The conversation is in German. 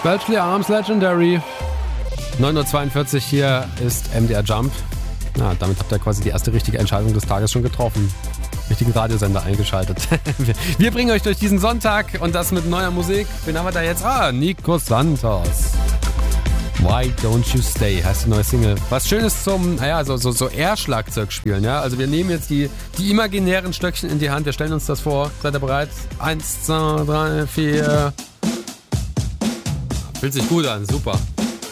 Belchley Arms Legendary. 9:42 Uhr, hier ist MDR Jump. Ja, damit habt ihr quasi die erste richtige Entscheidung des Tages schon getroffen. Richtigen Radiosender eingeschaltet. Wir bringen euch durch diesen Sonntag und das mit neuer Musik. Wen haben wir da jetzt? Nico Santos. Why Don't You Stay heißt die neue Single. Was Schönes zum, so Air-Schlagzeug spielen, ja. Also wir nehmen jetzt die imaginären Stöckchen in die Hand. Wir stellen uns das vor. Seid ihr bereit? 1, 2, 3, 4. Fühlt sich gut an, super.